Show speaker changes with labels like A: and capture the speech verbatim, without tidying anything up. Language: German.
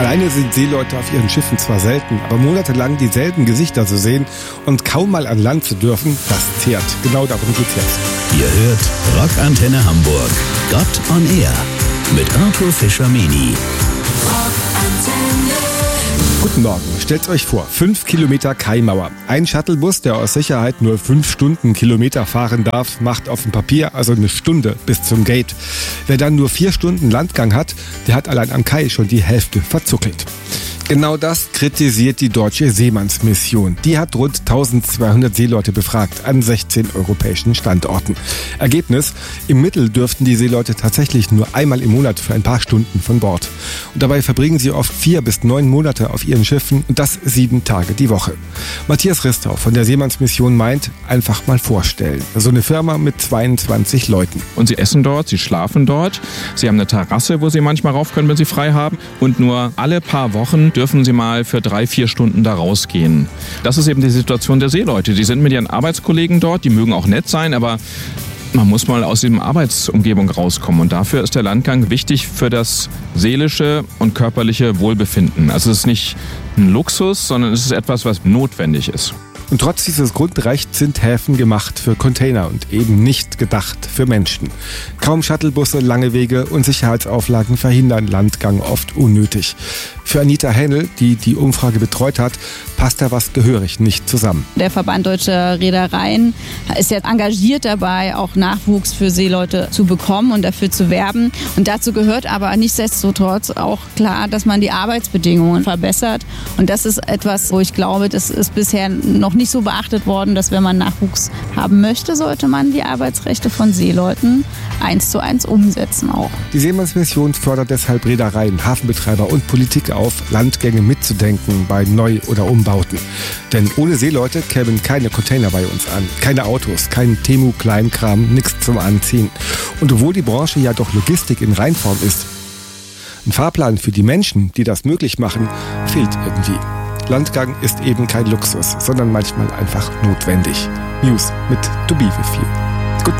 A: Alleine sind Seeleute auf ihren Schiffen zwar selten, aber monatelang dieselben Gesichter zu sehen und kaum mal an Land zu dürfen, das zehrt. Genau darum geht's jetzt.
B: Ihr hört Rockantenne Hamburg. Gott on Air mit Arthur Fischer-Meni.
A: Guten Morgen. Stellt euch vor, fünf Kilometer Kaimauer. Ein Shuttlebus, der aus Sicherheit nur fünf Stundenkilometer fahren darf, macht auf dem Papier also eine Stunde bis zum Gate. Wer dann nur vier Stunden Landgang hat, der hat allein am Kai schon die Hälfte verzuckelt. Genau das kritisiert die Deutsche Seemannsmission. Die hat rund eintausendzweihundert Seeleute befragt an sechzehn europäischen Standorten. Ergebnis: Im Mittel dürften die Seeleute tatsächlich nur einmal im Monat für ein paar Stunden von Bord. Und dabei verbringen sie oft vier bis neun Monate auf ihren Schiffen und das sieben Tage die Woche. Matthias Ristau von der Seemannsmission meint, einfach mal vorstellen. So eine Firma mit zweiundzwanzig Leuten.
C: Und sie essen dort, sie schlafen dort, sie haben eine Terrasse, wo sie manchmal rauf können, wenn sie frei haben. Und nur alle paar Wochen dürfen sie mal für drei, vier Stunden da rausgehen. Das ist eben die Situation der Seeleute. Die sind mit ihren Arbeitskollegen dort, die mögen auch nett sein, aber man muss mal aus dieser Arbeitsumgebung rauskommen. Und dafür ist der Landgang wichtig für das seelische und körperliche Wohlbefinden. Also es ist nicht ein Luxus, sondern es ist etwas, was notwendig ist.
A: Und trotz dieses Grundrechts sind Häfen gemacht für Container und eben nicht gedacht für Menschen. Kaum Shuttlebusse, lange Wege und Sicherheitsauflagen verhindern Landgang oft unnötig. Für Anita Hennel, die die Umfrage betreut hat, passt da was gehörig nicht zusammen.
D: Der Verband Deutscher Reedereien ist jetzt engagiert dabei, auch Nachwuchs für Seeleute zu bekommen und dafür zu werben. Und dazu gehört aber nichtsdestotrotz auch klar, dass man die Arbeitsbedingungen verbessert. Und das ist etwas, wo ich glaube, das ist bisher noch nicht so beachtet worden, dass wenn man Nachwuchs haben möchte, sollte man die Arbeitsrechte von Seeleuten eins zu eins umsetzen auch.
A: Die Seemannsmission fördert deshalb Reedereien, Hafenbetreiber und Politik auf, Landgänge mitzudenken bei Neu- oder Umbauten. Denn ohne Seeleute kämen keine Container bei uns an, keine Autos, kein Temu-Kleinkram, nichts zum Anziehen. Und obwohl die Branche ja doch Logistik in Reinform ist, ein Fahrplan für die Menschen, die das möglich machen, fehlt irgendwie. Landgang ist eben kein Luxus, sondern manchmal einfach notwendig. News mit To Be With You.